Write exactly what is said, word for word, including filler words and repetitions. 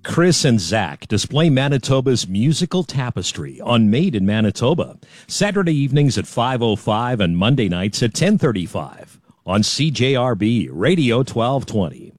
Chris and Zach display Manitoba's musical tapestry on Made in Manitoba. Saturday evenings at five oh five and Monday nights at ten thirty-five on C J R B Radio twelve twenty.